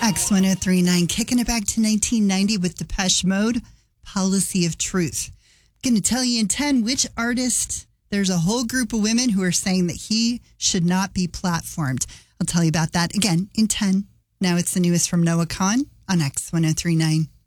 X1039, kicking it back to 1990 with Depeche Mode, Policy of Truth. I'm going to tell you in 10 which artist, there's a whole group of women who are saying that he should not be platformed. I'll tell you about that again in 10. Now it's the newest from Noah Kahan on X1039.